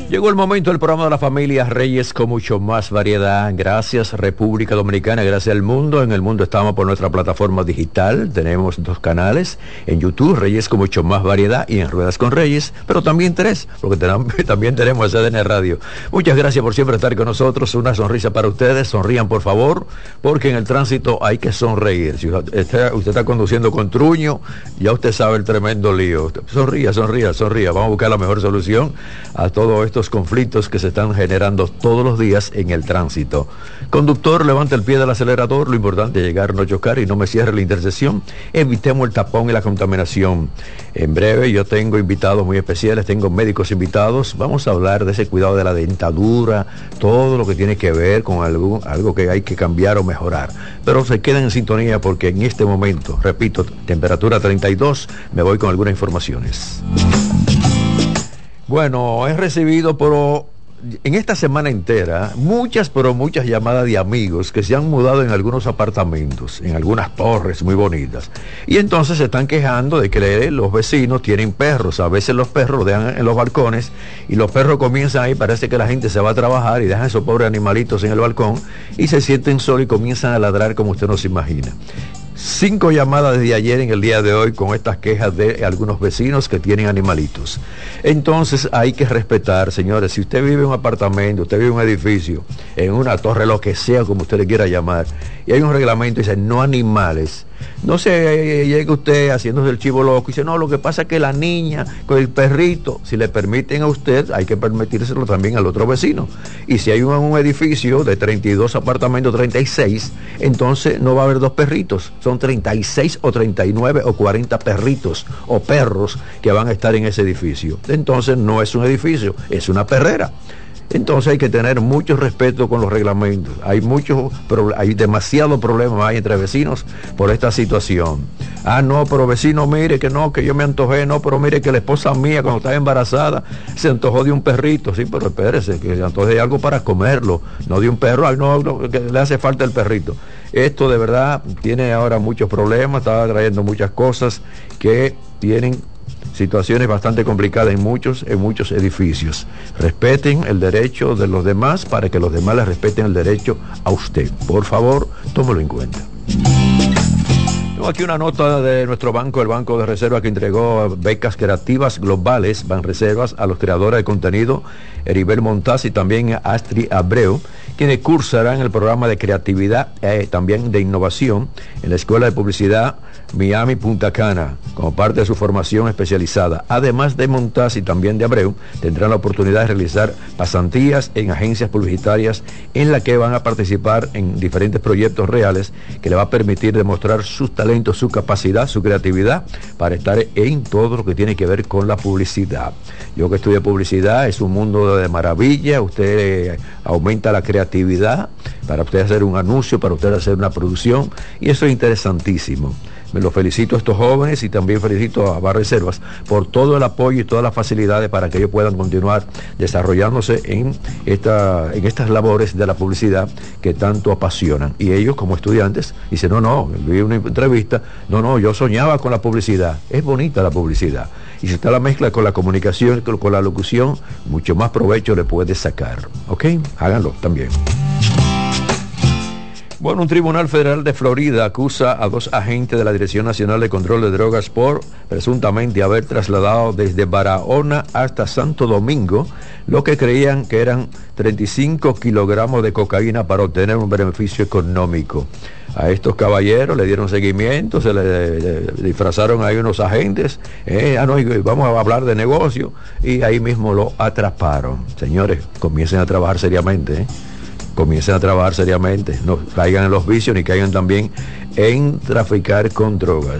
Llegó el momento del programa de la familia Reyes con mucho más variedad. Gracias República Dominicana, gracias al mundo. En el mundo estamos por nuestra plataforma digital. Tenemos 2 canales en YouTube, Reyes con mucho más variedad, y en Ruedas con Reyes, pero también 3, porque también tenemos CDN Radio. Muchas gracias por siempre estar con nosotros. Una sonrisa para ustedes. Sonrían por favor, porque en el tránsito hay que sonreír. Si usted está conduciendo con truño, ya usted sabe el tremendo lío. Sonría. Vamos a buscar la mejor solución a todo esto conflictos que se están generando todos los días en el tránsito. Conductor, levante el pie del acelerador. Lo importante es llegar, no chocar y no me cierre la intersección. Evitemos el tapón y la contaminación. En breve yo tengo invitados muy especiales, tengo médicos invitados. Vamos a hablar de ese cuidado de la dentadura, todo lo que tiene que ver con algo que hay que cambiar o mejorar. Pero se queden en sintonía porque en este momento, repito, temperatura 32, me voy con algunas informaciones. Bueno, he recibido en esta semana entera muchas llamadas de amigos que se han mudado en algunos apartamentos, en algunas torres muy bonitas. Y entonces se están quejando de que los vecinos tienen perros. A veces los perros los dejan en los balcones y los perros comienzan ahí, parece que la gente se va a trabajar y dejan esos pobres animalitos en el balcón y se sienten solos y comienzan a ladrar como usted no se imagina. 5 llamadas desde ayer en el día de hoy con estas quejas de algunos vecinos que tienen animalitos. Entonces hay que respetar, señores, si usted vive en un apartamento, usted vive en un edificio, en una torre, lo que sea, como usted le quiera llamar, y hay un reglamento y dice no animales, no se llegue usted haciéndose el chivo loco y dice no, lo que pasa es que la niña con el perrito, si le permiten a usted, hay que permitírselo también al otro vecino. Y si hay un edificio de 32 apartamentos, 36, entonces no va a haber 2 perritos, son 36 o 39 o 40 perritos o perros que van a estar en ese edificio. Entonces no es un edificio, es una perrera. Entonces hay que tener mucho respeto con los reglamentos. Hay demasiado problema hay entre vecinos por esta situación. No, pero vecino, mire que no, que yo me antojé, no, pero mire que la esposa mía cuando estaba embarazada se antojó de un perrito. Sí, pero espérese, que se antoje de algo para comerlo, no de un perro. No, que le hace falta el perrito. Esto de verdad tiene ahora muchos problemas, está trayendo muchas cosas que tienen situaciones bastante complicadas en muchos edificios. Respeten el derecho de los demás para que los demás les respeten el derecho a usted. Por favor, tómelo en cuenta. Tengo aquí una nota de nuestro banco, el Banco de Reserva, que entregó becas creativas globales, Banreservas, a los creadores de contenido, Heribel Montaz y también a Astrid Abreu, quienes cursarán el programa de creatividad, también de innovación, en la Escuela de Publicidad Miami Punta Cana, como parte de su formación especializada. Además de Montaz y también de Abreu, tendrán la oportunidad de realizar pasantías en agencias publicitarias en las que van a participar en diferentes proyectos reales que le va a permitir demostrar sus talentos, su capacidad, su creatividad para estar en todo lo que tiene que ver con la publicidad. Yo que estudié publicidad, es un mundo de maravilla. Usted aumenta la creatividad para usted hacer un anuncio, para usted hacer una producción, y eso es interesantísimo. Me lo felicito a estos jóvenes y también felicito a Banreservas por todo el apoyo y todas las facilidades para que ellos puedan continuar desarrollándose en estas labores de la publicidad que tanto apasionan. Y ellos como estudiantes dicen, no, vi una entrevista, no, yo soñaba con la publicidad. Es bonita la publicidad. Y si usted la mezcla con la comunicación, con la locución, mucho más provecho le puede sacar. ¿Ok? Háganlo también. Bueno, un tribunal federal de Florida acusa a 2 agentes de la Dirección Nacional de Control de Drogas por presuntamente haber trasladado desde Barahona hasta Santo Domingo lo que creían que eran 35 kilogramos de cocaína para obtener un beneficio económico. A estos caballeros le dieron seguimiento, se le disfrazaron ahí unos agentes, vamos a hablar de negocio, y ahí mismo lo atraparon. Señores, comiencen a trabajar seriamente, comiencen a trabajar seriamente, no caigan en los vicios ni caigan también en traficar con drogas.